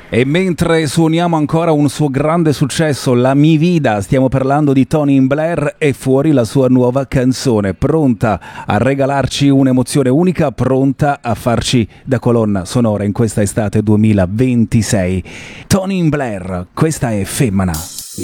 E mentre suoniamo ancora un suo grande successo, La Mi Vida, stiamo parlando di Tony Blair, e fuori la sua nuova canzone, pronta a regalarci un'emozione unica, pronta a farci da colonna sonora in questa estate 2026. Tony Blair, questa è Femmina.